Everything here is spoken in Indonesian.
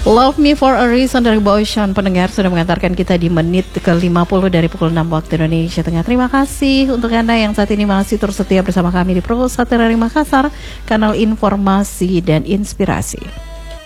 Love Me For A Reason dari Boyzone, pendengar sudah mengantarkan kita di menit ke-50 dari pukul 6 waktu Indonesia Tengah. Terima kasih untuk Anda yang saat ini masih terus setia bersama kami di Pro Satria Makassar, kanal informasi dan inspirasi.